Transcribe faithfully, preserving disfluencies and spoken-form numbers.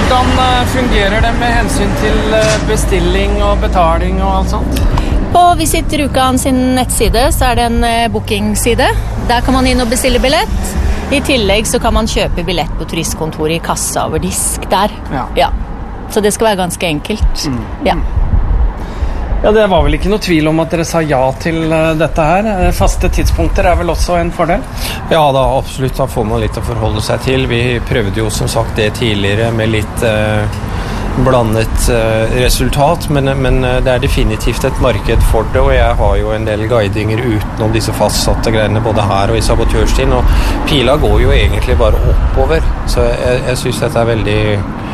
Hvordan fungerer det med hensyn til bestilling og betaling og alt sånt? På Visit Rjukan sin nettside så er det en bookingside. Der kan man inn og bestille billett. I tillegg så kan man kjøpe billett på turistkontoret i kassa over disk der. Ja. Ja. Så det skal være ganske enkelt. Mm. Ja. Ja, det var vel ikke noe tvil om at dere sa ja til dette her. Faste tidspunkter er vel også en fordel? Ja da, absolutt. Da får man litt å forholde seg til. Vi prøvde jo som sagt det tidligere med litt eh, blandet eh, resultat, men, men det er definitivt et marked for det, og jeg har jo en del guidinger utenom disse fastsatte greiene både her og i sabotørstien, og pila går jo egentlig bare oppover, så jeg, jeg synes dette er veldig